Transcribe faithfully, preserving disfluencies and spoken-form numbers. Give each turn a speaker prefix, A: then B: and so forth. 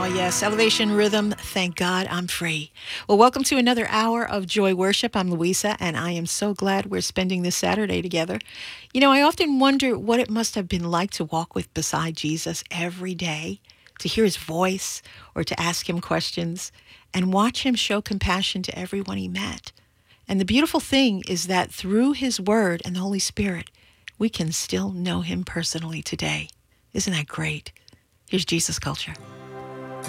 A: Oh, yes. Elevation Rhythm. Thank God I'm free. Well, welcome to another hour of Joy Worship. I'm Louisa, and I am so glad we're spending this Saturday together. You know, I often wonder what it must have been like to walk with beside Jesus every day, to hear his voice or to ask him questions and watch him show compassion to everyone he met. And the beautiful thing is that through his word and the Holy Spirit, we can still know him personally today. Isn't that great? Here's Jesus Culture.